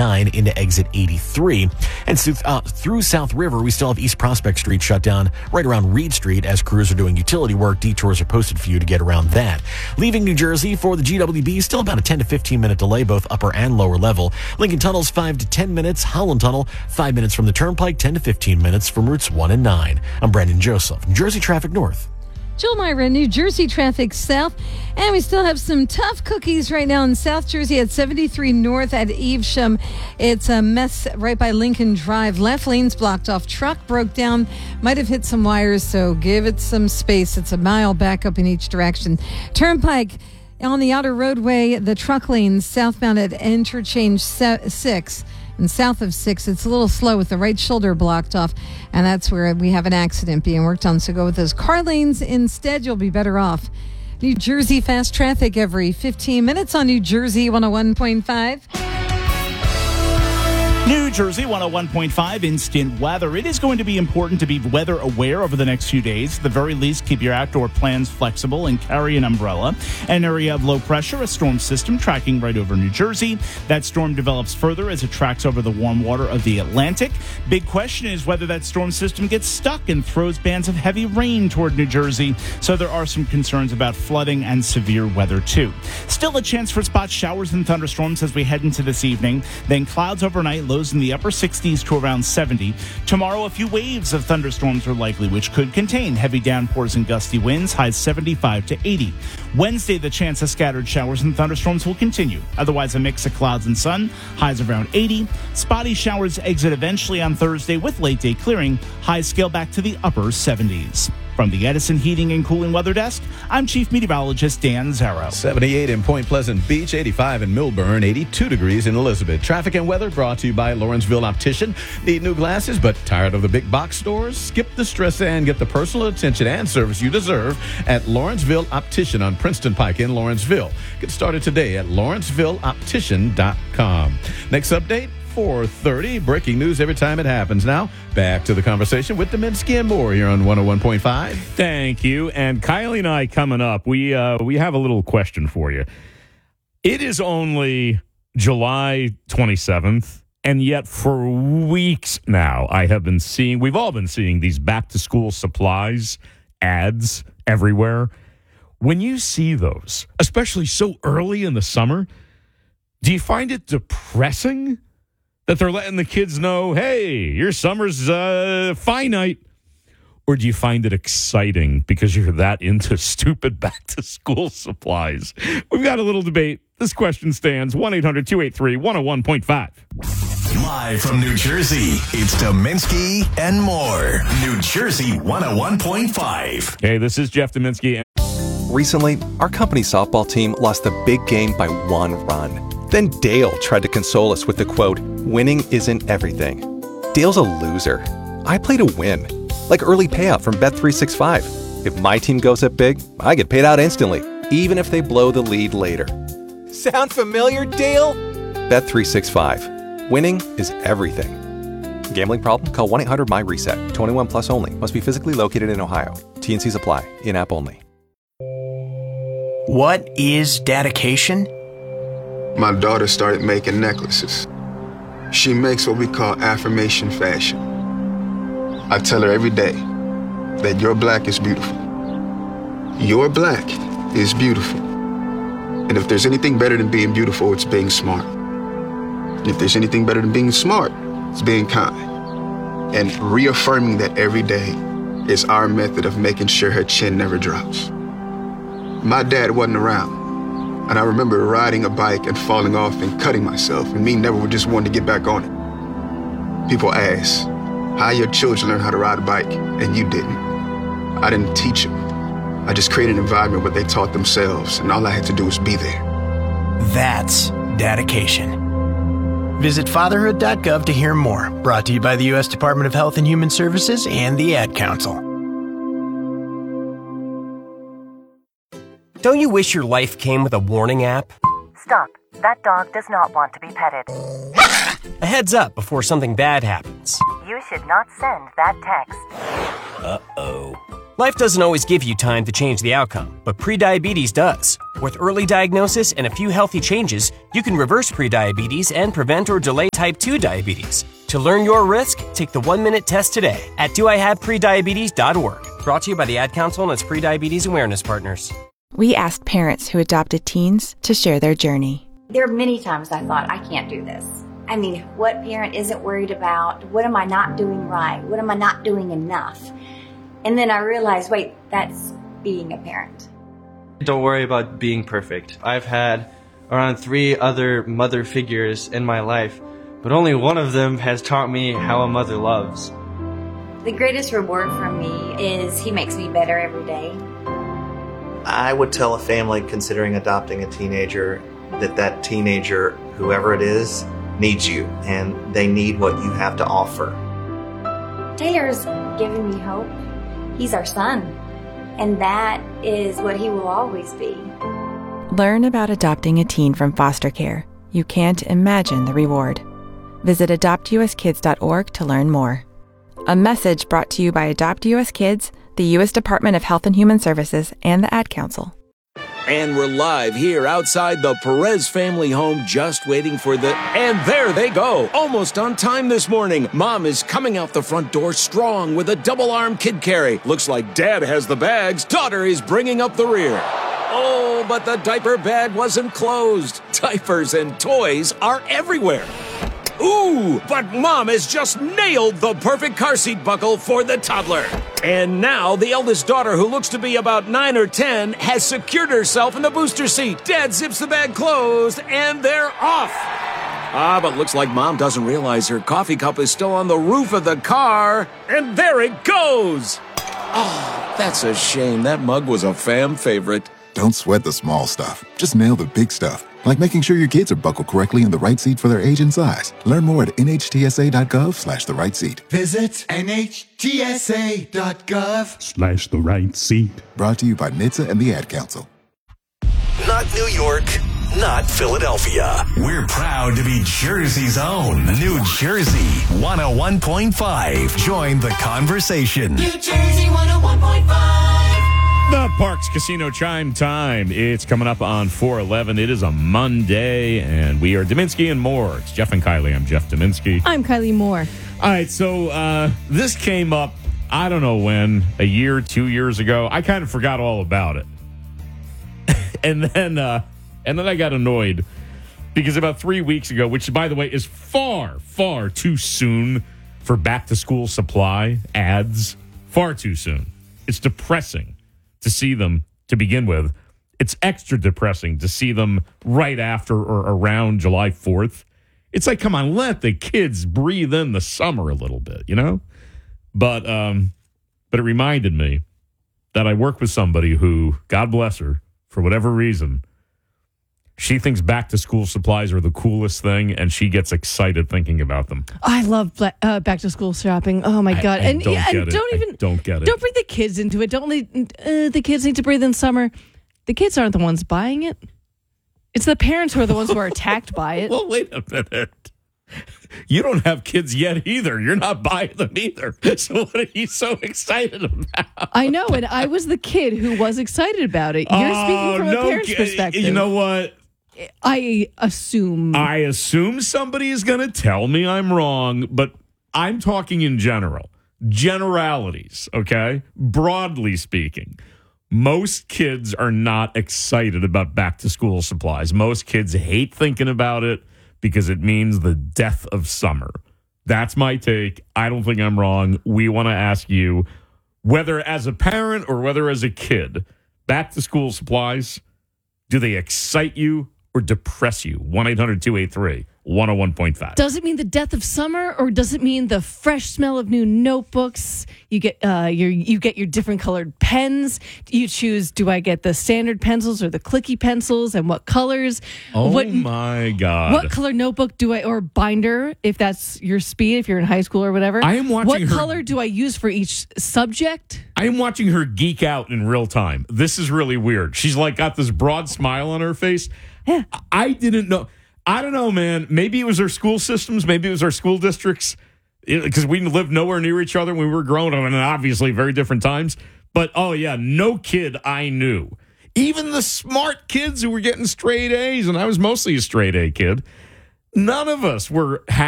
79 into exit 83. And through South River, we still have East Prospect Street shut down right around Reed Street as crews are doing utility work. Detours are posted for you to get around that. Leaving New Jersey for the GWB, still about a 10 to 15 minute delay, both upper and lower level. Lincoln Tunnel's 5 to 10 minutes. Holland Tunnel, 5 minutes from the Turnpike, 10 to 15 minutes from routes 1 and 9. I'm Brandon Joseph, New Jersey Traffic North. Jill Myra, New Jersey traffic south. And we still have some tough cookies right now in South Jersey at 73 North at Evesham. It's a mess right by Lincoln Drive. Left lane's blocked off. Truck broke down. Might have hit some wires, so give it some space. It's a mile back up in each direction. Turnpike on the outer roadway, the truck lanes southbound at interchange 6. And south of 6, it's a little slow with the right shoulder blocked off. And that's where we have an accident being worked on. So go with those car lanes instead. You'll be better off. New Jersey fast traffic every 15 minutes on New Jersey 101.5. New Jersey 101.5 instant weather. It is going to be important to be weather aware over the next few days. At the very least, keep your outdoor plans flexible and carry an umbrella. An area of low pressure, a storm system tracking right over New Jersey. That storm develops further as it tracks over the warm water of the Atlantic. Big question is whether that storm system gets stuck and throws bands of heavy rain toward New Jersey. So there are some concerns about flooding and severe weather too. Still a chance for spot showers and thunderstorms as we head into this evening. Then clouds overnight, lows in the upper 60s to around 70. Tomorrow, a few waves of thunderstorms are likely, which could contain heavy downpours and gusty winds, highs 75 to 80. Wednesday, the chance of scattered showers and thunderstorms will continue. Otherwise, a mix of clouds and sun, highs around 80. Spotty showers exit eventually on Thursday with late day clearing, highs scale back to the upper 70s. From the Edison Heating and Cooling Weather Desk, I'm Chief Meteorologist Dan Zarrow. 78 in Point Pleasant Beach, 85 in Millburn, 82 degrees in Elizabeth. Traffic and weather brought to you by Lawrenceville Optician. Need new glasses but tired of the big box stores? Skip the stress and get the personal attention and service you deserve at Lawrenceville Optician on Princeton Pike in Lawrenceville. Get started today at lawrencevilleoptician.com. Next update, 4:30. Breaking news every time it happens. Now, back to the conversation with Dominski and more here on 101.5. Thank you. And Kylie and I coming up, we have a little question for you. It is only July 27th, and yet for weeks now, we've all been seeing these back-to-school supplies ads everywhere. When you see those, especially so early in the summer, do you find it depressing that they're letting the kids know, hey, your summer's finite? Or do you find it exciting because you're that into stupid back-to-school supplies? We've got a little debate. This question stands 1-800-283-101.5. Live from New Jersey, it's Dominski and more. New Jersey 101.5. Hey, this is Jeff Dominski. Recently, our company softball team lost the big game by 1 run. Then Dale tried to console us with the quote, "Winning isn't everything." Dale's a loser. I play to win. Like early payout from Bet365. If my team goes up big, I get paid out instantly, even if they blow the lead later. Sound familiar, Dale? Bet365. Winning is everything. Gambling problem? Call 1-800-MY-RESET. 21 plus only. Must be physically located in Ohio. T&Cs apply. In-app only. What is dedication? My daughter started making necklaces. She makes what we call affirmation fashion. I tell her every day that your black is beautiful. Your black is beautiful. And if there's anything better than being beautiful, it's being smart. And if there's anything better than being smart, it's being kind. And reaffirming that every day is our method of making sure her chin never drops. My dad wasn't around. And I remember riding a bike and falling off and cutting myself, and me never just wanting to get back on it. People ask, how your children learn how to ride a bike, and you didn't. I didn't teach them. I just created an environment where they taught themselves, and all I had to do was be there. That's dedication. Visit fatherhood.gov to hear more. Brought to you by the U.S. Department of Health and Human Services and the Ad Council. Don't you wish your life came with a warning app? Stop. That dog does not want to be petted. A heads up before something bad happens. You should not send that text. Uh-oh. Life doesn't always give you time to change the outcome, but prediabetes does. With early diagnosis and a few healthy changes, you can reverse prediabetes and prevent or delay type 2 diabetes. To learn your risk, take the 1-minute test today at doihaveprediabetes.org. Brought to you by the Ad Council and its Prediabetes Awareness Partners. We asked parents who adopted teens to share their journey. There are many times I thought, I can't do this. I mean, what parent isn't worried about? What am I not doing right? What am I not doing enough? And then I realized, wait, that's being a parent. Don't worry about being perfect. I've had around 3 other mother figures in my life, but only one of them has taught me how a mother loves. The greatest reward for me is he makes me better every day. I would tell a family considering adopting a teenager that teenager, whoever it is, needs you, and they need what you have to offer. Taylor's given me hope. He's our son, and that is what he will always be. Learn about adopting a teen from foster care. You can't imagine the reward. Visit adoptuskids.org to learn more. A message brought to you by Adopt US Kids, the U.S. Department of Health and Human Services, and the Ad Council. And we're live here outside the Perez family home, just waiting for the... And there they go, almost on time this morning. Mom is coming out the front door strong with a double-arm kid carry. Looks like Dad has the bags. Daughter is bringing up the rear. Oh, but the diaper bag wasn't closed. Diapers and toys are everywhere. Ooh, but Mom has just nailed the perfect car seat buckle for the toddler. And now the eldest daughter, who looks to be about 9 or 10, has secured herself in the booster seat. Dad zips the bag closed, and they're off. But looks like Mom doesn't realize her coffee cup is still on the roof of the car. And there it goes. Oh, that's a shame. That mug was a fam favorite. Don't sweat the small stuff. Just nail the big stuff. Like making sure your kids are buckled correctly in the right seat for their age and size. Learn more at nhtsa.gov/the right seat. Visit nhtsa.gov/the right seat. Brought to you by NHTSA and the Ad Council. Not New York, not Philadelphia. We're proud to be Jersey's own New Jersey 101.5. Join the conversation. New Jersey 101.5. The Parks Casino Chime Time. It's coming up on 4/11. It is a Monday, and we are Dominski and Moore. It's Jeff and Kylie. I'm Jeff Dominski. I'm Kylie Moore. All right, so this came up, I don't know when, a year, 2 years ago. I kind of forgot all about it. and then I got annoyed because about 3 weeks ago, which, by the way, is far, far too soon for back-to-school supply ads. Far too soon. It's depressing to see them to begin with. It's extra depressing to see them right after or around July 4th. It's like, come on, let the kids breathe in the summer a little bit, you know? But it reminded me that I work with somebody who, God bless her, for whatever reason, she thinks back-to-school supplies are the coolest thing, and she gets excited thinking about them. I love back-to-school shopping. Oh, my God. I don't get it. Don't bring the kids into it. Don't let the kids need to breathe in summer. The kids aren't the ones buying it. It's the parents who are the ones who are attacked by it. Well, wait a minute. You don't have kids yet either. You're not buying them either. So what are you so excited about? I know, and I was the kid who was excited about it. You're speaking from a parent's perspective. You know what? I assume somebody is going to tell me I'm wrong, but I'm talking in general. Generalities, okay? Broadly speaking, most kids are not excited about back-to-school supplies. Most kids hate thinking about it because it means the death of summer. That's my take. I don't think I'm wrong. We want to ask you, whether as a parent or whether as a kid, back-to-school supplies, do they excite you or depress you? 1-800-283-101.5. Does it mean the death of summer, or does it mean the fresh smell of new notebooks? You get your different colored pens. You choose, do I get the standard pencils or the clicky pencils, and what colors? My God. What color notebook do I, or binder, if that's your speed, if you're in high school or whatever? I am watching What color do I use for each subject? I am watching her geek out in real time. This is really weird. She's like got this broad smile on her face. Yeah. I didn't know. I don't know, man. Maybe it was our school systems. Maybe it was our school districts, because we lived nowhere near each other when we were growing up, and obviously very different times. But, oh, yeah, no kid I knew, even the smart kids who were getting straight A's, and I was mostly a straight A kid, none of us were